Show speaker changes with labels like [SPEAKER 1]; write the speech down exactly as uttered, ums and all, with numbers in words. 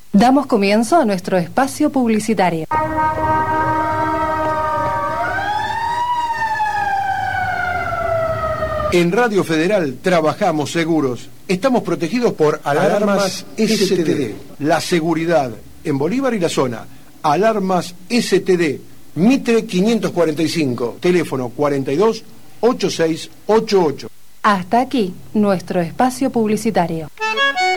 [SPEAKER 1] Damos comienzo a nuestro espacio publicitario.
[SPEAKER 2] En Radio Federal trabajamos seguros. Estamos protegidos por Alarmas S T D. La seguridad en Bolívar y la zona. Alarmas S T D. Mitre quinientos cuarenta y cinco. Teléfono cuarenta y dos, ochenta y seis ochenta y ocho.
[SPEAKER 1] Hasta aquí nuestro espacio publicitario.